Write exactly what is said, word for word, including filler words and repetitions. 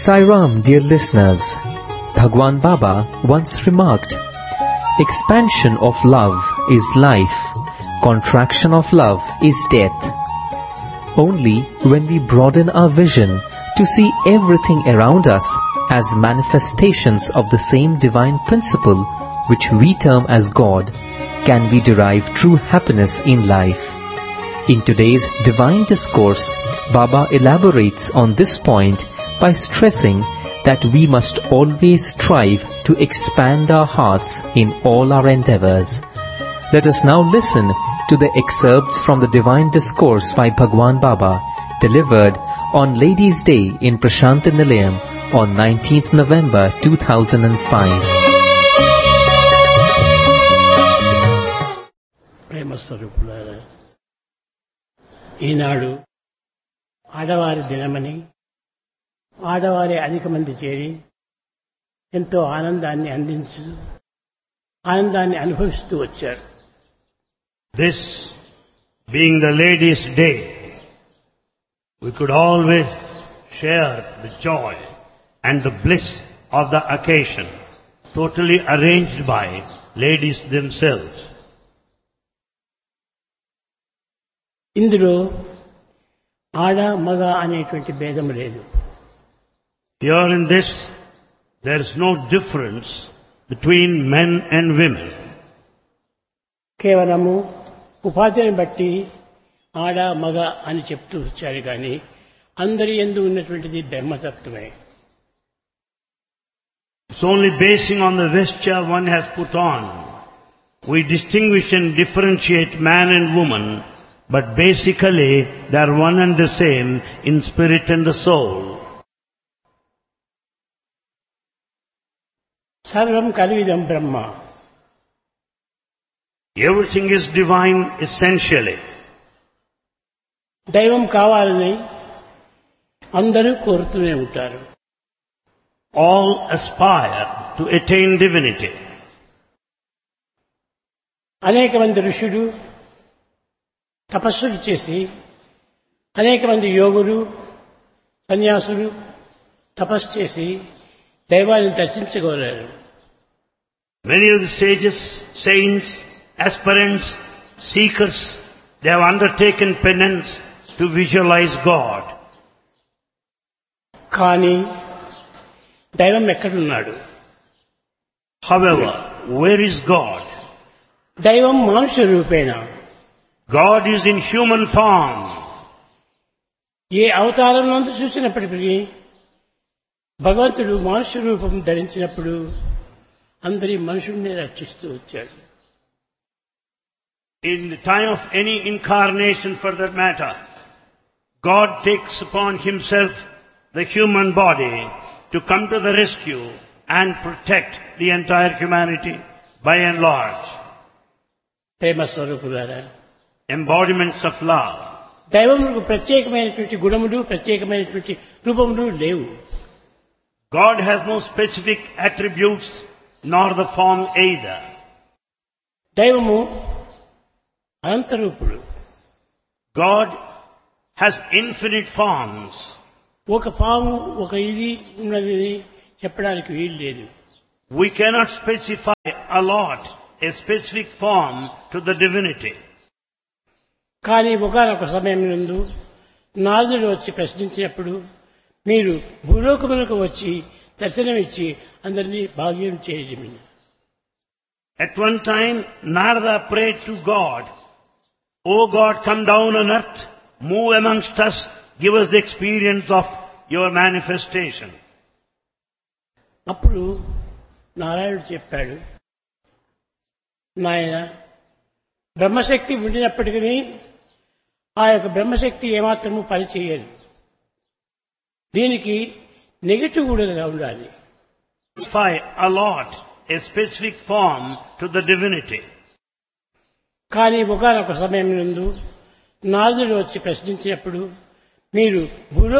Sai Ram, dear listeners. Bhagwan Baba once remarked, expansion of love is life, contraction of love is death. Only when we broaden our vision to see everything around us as manifestations of the same divine principle which we term as God, can we derive true happiness in life. In today's divine discourse, Baba elaborates on this point by stressing that we must always strive to expand our hearts in all our endeavors. Let us now listen to the excerpts from the divine discourse by Bhagwan Baba, delivered on Ladies' Day in Prashanti Nilayam on nineteenth November two thousand five. ప్రేమ స్వరూపులారా, ఈనాడు ఆడవారి దినమని ఆడవారి అధిక మంది చేరి ఎంతో ఆనందాన్ని అందించు ఆనందాన్ని అనుభవిస్తూ వచ్చారు. This being the Ladies' Day, we could always share the joy and the bliss of the occasion, totally arranged by ladies themselves. ఇందులో ఆడ మగ అనేటువంటి భేదం లేదు. Here in this, there is no difference between men and women. కేవలము ఉపాధిని బట్టి ఆడ మగ అని చెప్తూ వచ్చారు కానీ అందరి యందు ఉన్నటువంటిది బ్రహ్మతత్వమే. It's only basing on the vesture one has put on. We distinguish and differentiate man and woman, but basically they are one and the same in spirit and the soul. సర్వం కల్విదం బ్రహ్మ. Everything is divine essentially. దైవం కావాలని అందరూ కోరుతూనే ఉంటారు. All aspire to attain divinity. అనేక మంది ఋషులు తపస్సులు చేసి, అనేక మంది యోగులు సన్యాసులు తపస్సు చేసి దైవాన్ని దర్శించగోరారు. Many of the sages, saints, aspirants, seekers, they have undertaken penance to visualize God. కానీ దైవం ఎక్కడున్నాడు? However, where is God? దైవం మానుష రూపేణ. God is in human form. ఏ అవతారంలో చూసినప్పటికీ భగవంతుడు మానుష రూపం ధరించినప్పుడు అందరి మనుషుల్ని రక్షిస్తూ వచ్చాడు. In the time of any incarnation for that matter, God takes upon himself the human body to come to the rescue and protect the entire humanity by and large. ప్రేమ స్వరూపులారా, Embodiments of love. దైవములకు ప్రత్యేకమైనటువంటి గుణములు ప్రత్యేకమైనటువంటి రూపములు లేవు. God has no specific attributes nor the form either. దైవము అనంతరూపుడు. God has infinite forms. ఒక పాము ఒక ఇది ఉన్నది చెప్పడానికి వీలు లేదు. We cannot specify a lot, a specific form to the divinity. కానీ ఒకనొక సమయం నందు నారదుడు వచ్చి ప్రశ్నించినప్పుడు మీరు భూలోకములకు వచ్చి దర్శనమిచ్చి అందరినీ భాగ్యం చేయజేయండి. At one time, Narada prayed to God, "O God, come down on earth, move amongst us, give us the experience of your manifestation." అప్పుడు నారాయణుడు చెప్పాడు, నాయన, బ్రహ్మశక్తి ఉండినప్పటికీ ఆ యొక్క బ్రహ్మశక్తి ఏమాత్రము పనిచేయదు. దీనికి నెగటివ్ కూడా ఉండాలి. Specify a lot, a specific form to the divinity. కానీ ఒకనొక సమయం నందు నారదుడు వచ్చి ప్రశ్నించినప్పుడు మీరు భూలో